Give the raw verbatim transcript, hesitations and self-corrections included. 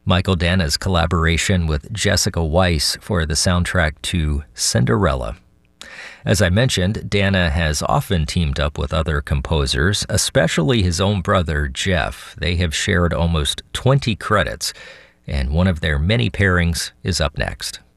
Michael Dana's collaboration with Jessica Weiss for the soundtrack to Cinderella. As I mentioned, Dana has often teamed up with other composers, especially his own brother, Jeff. They have shared almost twenty credits, and one of their many pairings is up next.